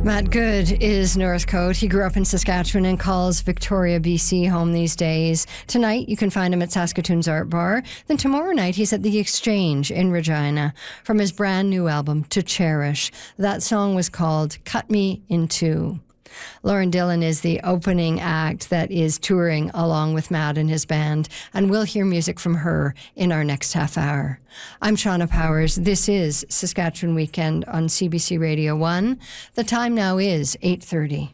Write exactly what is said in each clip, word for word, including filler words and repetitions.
Matt Good is Northcote. He grew up in Saskatchewan and calls Victoria, B C home these days. Tonight, you can find him at Saskatoon's Art Bar. Then tomorrow night, he's at the Exchange in Regina from his brand new album, To Cherish. That song was called Cut Me in Two. Lauren Dillon is the opening act that is touring along with Matt and his band, and we'll hear music from her in our next half hour. I'm Shauna Powers. This is Saskatchewan Weekend on C B C Radio one. The time now is eight thirty.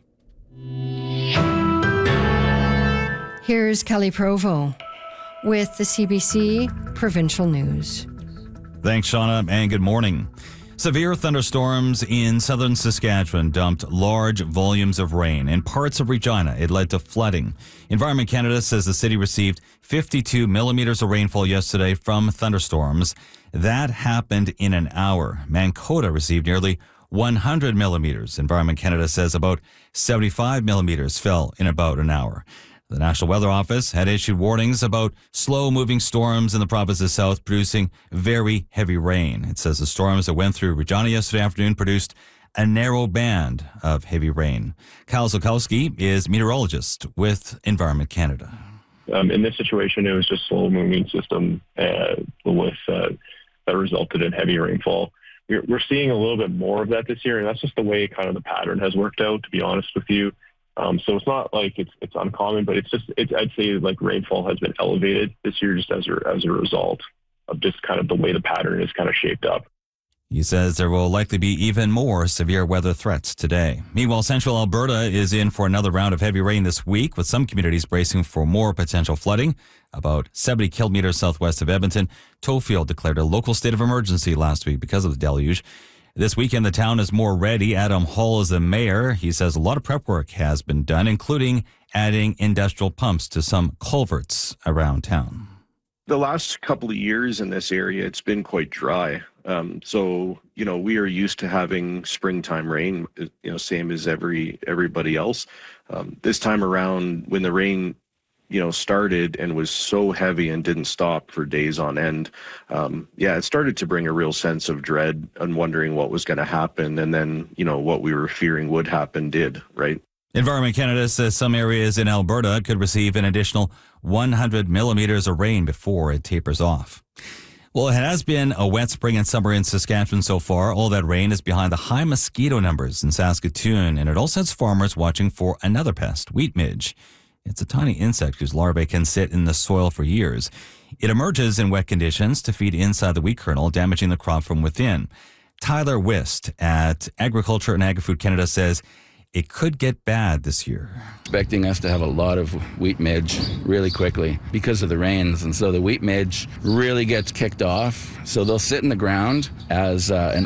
Here's Kelly Provo with the C B C Provincial News. Thanks, Shauna, and good morning. Severe thunderstorms in southern Saskatchewan dumped large volumes of rain. In parts of Regina, it led to flooding. Environment Canada says the city received fifty-two millimeters of rainfall yesterday from thunderstorms. That happened in an hour. Mankota received nearly one hundred millimeters. Environment Canada says about seventy-five millimeters fell in about an hour. The National Weather Office had issued warnings about slow-moving storms in the province's south producing very heavy rain. It says the storms that went through Regina yesterday afternoon produced a narrow band of heavy rain. Kyle Zukowski is meteorologist with Environment Canada. Um, in this situation, it was just slow-moving system uh, with uh, that resulted in heavy rainfall. We're, we're seeing a little bit more of that this year, and that's just the way kind of the pattern has worked out, to be honest with you. Um, so it's not like it's it's uncommon, but it's just it's I'd say like rainfall has been elevated this year just as a, as a result of just kind of the way the pattern is kind of shaped up. He says there will likely be even more severe weather threats today. Meanwhile, central Alberta is in for another round of heavy rain this week, with some communities bracing for more potential flooding. About seventy kilometers southwest of Edmonton, Tofield declared a local state of emergency last week because of the deluge. This weekend, the town is more ready. Adam Hall is the mayor. He says a lot of prep work has been done, including adding industrial pumps to some culverts around town. The last couple of years in this area, it's been quite dry. Um, so, you know, we are used to having springtime rain, you know, same as every everybody else. Um, this time around, when the rain you know, started and was so heavy and didn't stop for days on end. Um, yeah, it started to bring a real sense of dread and wondering what was going to happen. And then, you know, what we were fearing would happen did, right? Environment Canada says some areas in Alberta could receive an additional one hundred millimeters of rain before it tapers off. Well, it has been a wet spring and summer in Saskatchewan so far. All that rain is behind the high mosquito numbers in Saskatoon, and it also has farmers watching for another pest, wheat midge. It's a tiny insect whose larvae can sit in the soil for years. It emerges in wet conditions to feed inside the wheat kernel, damaging the crop from within. Tyler Wist at Agriculture and Agri-Food Canada says it could get bad this year. Expecting us to have a lot of wheat midge really quickly because of the rains. And so the wheat midge really gets kicked off. So they'll sit in the ground as uh, an